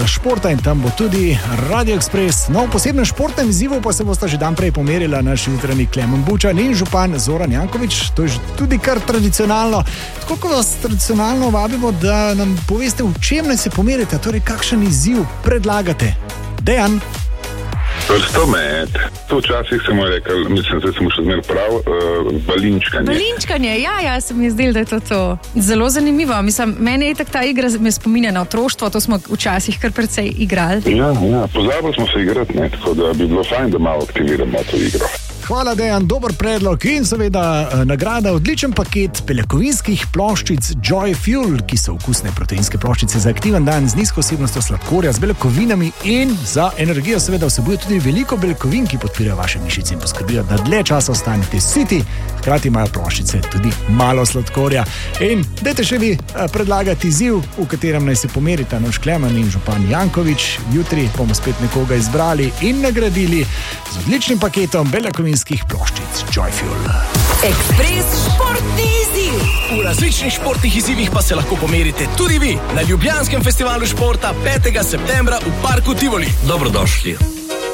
športa in tam bo tudi Radio Express. No, v posebnem športnem izzivu pa se bosta že dan prej pomerila naš jutranji Klemen Bučan in župan Zoran Janković. To je tudi kar tradicionalno. Tako kot vas tradicionalno vabimo, da nam poveste, v čem naj se pomerite, torej kakšen izziv predlagate. Dejan? Vrstomet. To včasih sem mu rekel, mislim, da sem mu še zmer prav, balinčkanje. Balinčkanje, ja, se mi je zdelo, da je to. Zelo zanimivo. Mislim, meni je ta igra me spominja na otroštvo, to smo včasih kar precej igrali. Ja, pozabili smo se igrati, ne, tako da bi bilo fajn, da malo aktiviramo to igro. Hvala, Dejan, dober predlog in seveda nagrada odličen paket beljakovinskih ploščic Joy Fuel, ki so okusne proteinske ploščice za aktiven dan z nizko vsebnostjo sladkorja, z beljakovinami in za energijo seveda vsebuje tudi veliko beljakovin, ki podpirajo vaše mišice in poskrbijo, da dlje časa ostanete siti. Hkrati imajo ploščice tudi malo sladkorja. In dajte še vi predlagati izziv, v katerem naj se pomerita naš Klemen in župan Janković. Jutri bomo spet nekoga izbrali in nagradili z odličnim paketom beljakovinskih ploščic Joy Fuel. Ekspres športni izziv. V različnih športnih izzivih pa se lahko pomerite tudi vi na Ljubljanskem festivalu športa 5. septembra v parku Tivoli. Dobrodošli.